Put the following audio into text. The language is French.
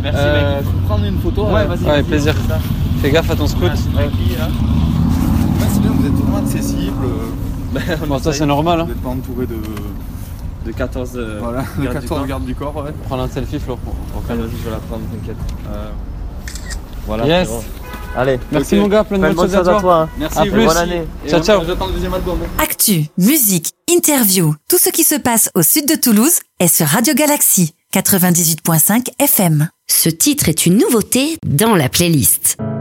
Merci mec. Faut prendre une photo. Ouais, vas-y. Ouais, plaisir. Fais gaffe à ton scout. Ouais, c'est bien, vous êtes vraiment accessible. Bon, ça c'est normal. Vous Hein. n'êtes pas entouré de 14 voilà, de 14 gardes du corps. Ouais. Prends un selfie, Flo. Vas-y, je vais la prendre, t'inquiète. Voilà. Yes. C'est bon. Allez. Merci Ok. mon gars, plein de bonnes choses à toi. Hein. Merci. À plus. Bonne année. Ciao, ciao. J'attends le deuxième album. Actu, musique, interview, tout ce qui se passe au sud de Toulouse est sur Radio Galaxy 98.5 FM. Ce titre est une nouveauté dans la playlist.